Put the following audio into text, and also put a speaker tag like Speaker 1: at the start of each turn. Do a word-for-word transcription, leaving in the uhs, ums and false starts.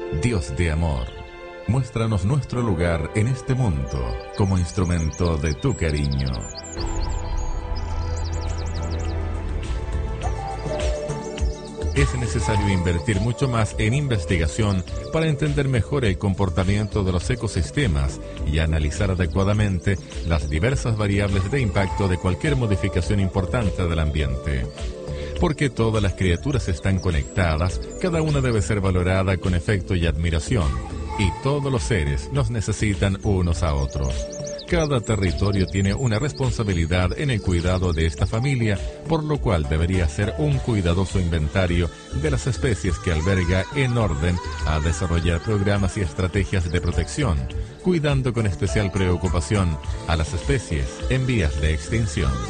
Speaker 1: Dios de amor, muéstranos nuestro lugar en este mundo como instrumento de tu cariño. Es necesario invertir mucho más en investigación para entender mejor el comportamiento de los ecosistemas y analizar adecuadamente las diversas variables de impacto de cualquier modificación importante del ambiente. Porque todas las criaturas están conectadas, cada una debe ser valorada con afecto y admiración, y todos los seres nos necesitan unos a otros. Cada territorio tiene una responsabilidad en el cuidado de esta familia, por lo cual debería hacer un cuidadoso inventario de las especies que alberga en orden a desarrollar programas y estrategias de protección, cuidando con especial preocupación a las especies en vías de extinción.